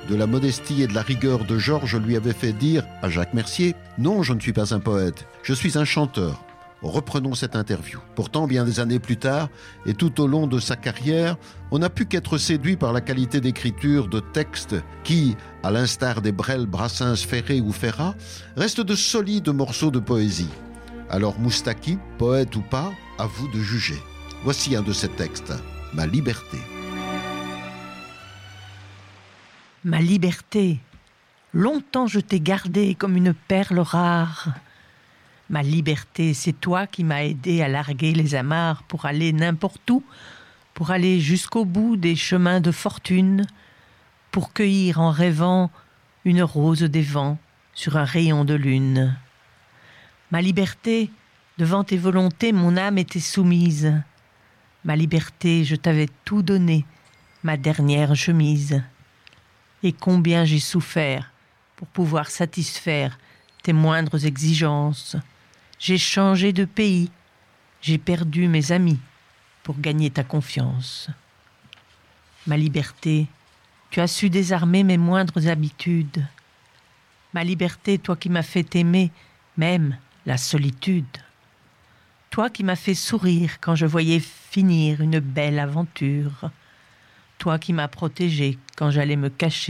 de la modestie et de la rigueur de Georges lui avait fait dire à Jacques Mercier « Non, je ne suis pas un poète, je suis un chanteur ». Reprenons cette interview. Pourtant, bien des années plus tard, et tout au long de sa carrière, on n'a pu qu'être séduit par la qualité d'écriture de textes qui, à l'instar des Brel, Brassens, Ferré ou Ferrat, restent de solides morceaux de poésie. Alors Moustaki, poète ou pas, à vous de juger. Voici un de ces textes, « Ma liberté ». Ma liberté, longtemps je t'ai gardée comme une perle rare. Ma liberté, c'est toi qui m'as aidé à larguer les amarres pour aller n'importe où, pour aller jusqu'au bout des chemins de fortune, pour cueillir en rêvant une rose des vents sur un rayon de lune. Ma liberté, devant tes volontés, mon âme était soumise. Ma liberté, je t'avais tout donné, ma dernière chemise. Et combien j'ai souffert pour pouvoir satisfaire tes moindres exigences. J'ai changé de pays, j'ai perdu mes amis pour gagner ta confiance. Ma liberté, tu as su désarmer mes moindres habitudes. Ma liberté, toi qui m'as fait aimer même la solitude. Toi qui m'as fait sourire quand je voyais finir une belle aventure. Toi qui m'as protégé quand j'allais me cacher